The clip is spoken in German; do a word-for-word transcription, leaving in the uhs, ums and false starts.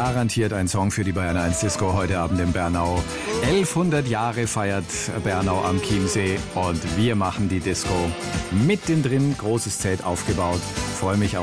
Garantiert ein Song für die Bayern eins Disco heute Abend in Bernau. elfhundert Jahre feiert Bernau am Chiemsee und wir machen die Disco mittendrin. Großes Zelt aufgebaut. Freue mich auf